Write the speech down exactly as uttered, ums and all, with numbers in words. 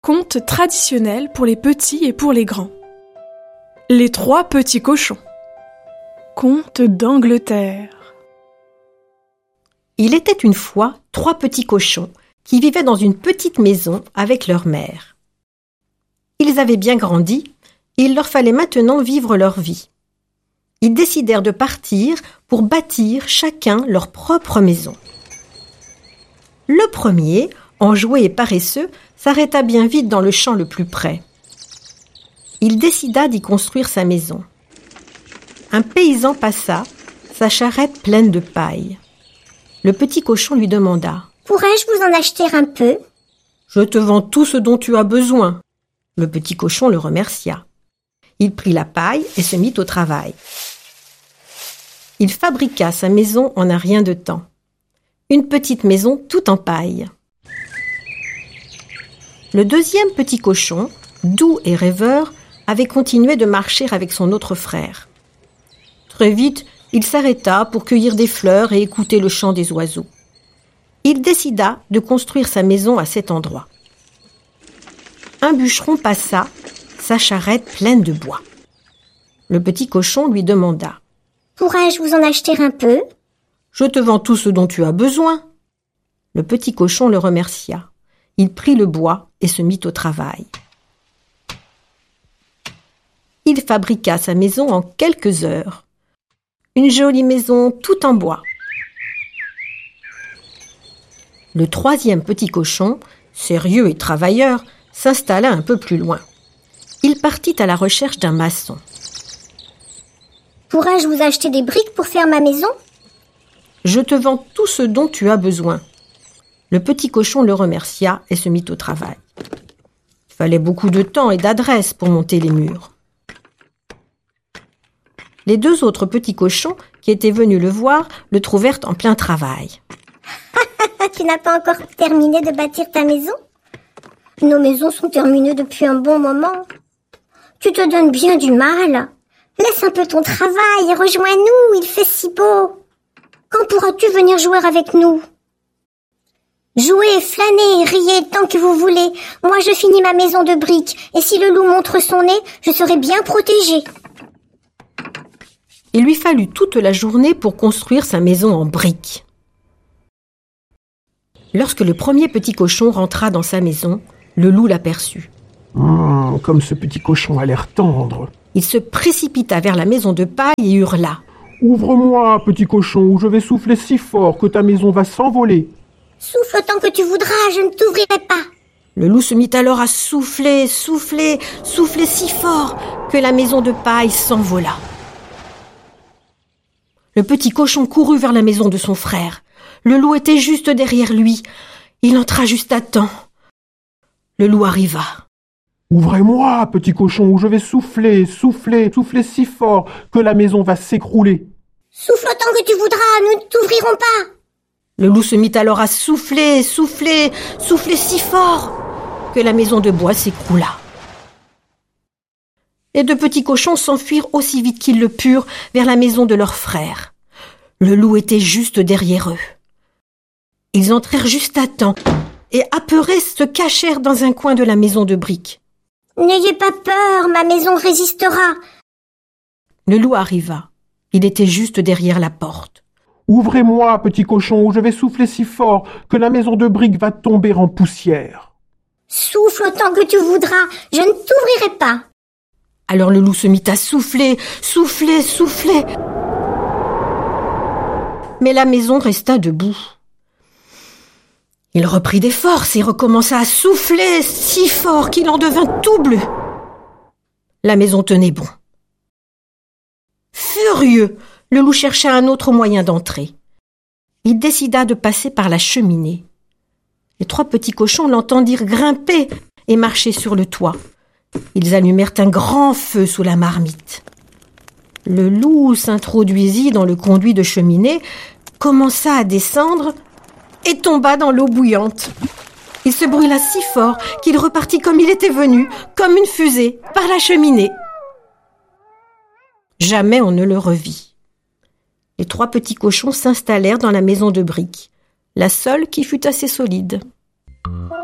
Conte traditionnel pour les petits et pour les grands. Les trois petits cochons. Conte d'Angleterre. Il était une fois trois petits cochons qui vivaient dans une petite maison avec leur mère. Ils avaient bien grandi et il leur fallait maintenant vivre leur vie. Ils décidèrent de partir pour bâtir chacun leur propre maison. Le premier, enjoué et paresseux, s'arrêta bien vite dans le champ le plus près. Il décida d'y construire sa maison. Un paysan passa, sa charrette pleine de paille. Le petit cochon lui demanda « Pourrais-je vous en acheter un peu ?»« Je te vends tout ce dont tu as besoin. » Le petit cochon le remercia. Il prit la paille et se mit au travail. Il fabriqua sa maison en un rien de temps. Une petite maison toute en paille. Le deuxième petit cochon, doux et rêveur, avait continué de marcher avec son autre frère. Très vite, il s'arrêta pour cueillir des fleurs et écouter le chant des oiseaux. Il décida de construire sa maison à cet endroit. Un bûcheron passa, sa charrette pleine de bois. Le petit cochon lui demanda « Pourrais-je vous en acheter un peu ?»« Je te vends tout ce dont tu as besoin. » Le petit cochon le remercia. Il prit le bois et se mit au travail. Il fabriqua sa maison en quelques heures. Une jolie maison toute en bois. Le troisième petit cochon, sérieux et travailleur, s'installa un peu plus loin. Il partit à la recherche d'un maçon. « Pourrais-je vous acheter des briques pour faire ma maison ?»« Je te vends tout ce dont tu as besoin. » Le petit cochon le remercia et se mit au travail. Il fallait beaucoup de temps et d'adresse pour monter les murs. Les deux autres petits cochons qui étaient venus le voir le trouvèrent en plein travail. « Tu n'as pas encore terminé de bâtir ta maison ? Nos maisons sont terminées depuis un bon moment. Tu te donnes bien du mal. Laisse un peu ton travail et rejoins-nous, il fait si beau. Quand pourras-tu venir jouer avec nous ? Jouez, flânez, riez tant que vous voulez. Moi, je finis ma maison de briques. Et si le loup montre son nez, je serai bien protégée. » Il lui fallut toute la journée pour construire sa maison en briques. Lorsque le premier petit cochon rentra dans sa maison, le loup l'aperçut. Mmh, comme ce petit cochon a l'air tendre. Il se précipita vers la maison de paille et hurla. « Ouvre-moi, petit cochon, ou je vais souffler si fort que ta maison va s'envoler. » « Souffle tant que tu voudras, je ne t'ouvrirai pas. » Le loup se mit alors à souffler, souffler, souffler si fort que la maison de paille s'envola. Le petit cochon courut vers la maison de son frère. Le loup était juste derrière lui. Il entra juste à temps. Le loup arriva. « Ouvrez-moi, petit cochon, ou je vais souffler, souffler, souffler si fort que la maison va s'écrouler. »« Souffle tant que tu voudras, nous ne t'ouvrirons pas. » Le loup se mit alors à souffler, souffler, souffler si fort que la maison de bois s'écroula. Les deux petits cochons s'enfuirent aussi vite qu'ils le purent vers la maison de leur frère. Le loup était juste derrière eux. Ils entrèrent juste à temps et, apeurés, se cachèrent dans un coin de la maison de briques. « N'ayez pas peur, ma maison résistera. » Le loup arriva. Il était juste derrière la porte. « Ouvrez-moi, petit cochon, ou je vais souffler si fort que la maison de briques va tomber en poussière. »« Souffle autant que tu voudras, je ne t'ouvrirai pas. » Alors le loup se mit à souffler, souffler, souffler. Mais la maison resta debout. Il reprit des forces et recommença à souffler si fort qu'il en devint tout bleu. La maison tenait bon. Furieux, le loup chercha un autre moyen d'entrer. Il décida de passer par la cheminée. Les trois petits cochons l'entendirent grimper et marcher sur le toit. Ils allumèrent un grand feu sous la marmite. Le loup s'introduisit dans le conduit de cheminée, commença à descendre et tomba dans l'eau bouillante. Il se brûla si fort qu'il repartit comme il était venu, comme une fusée, par la cheminée. Jamais on ne le revit. Les trois petits cochons s'installèrent dans la maison de briques, la seule qui fut assez solide.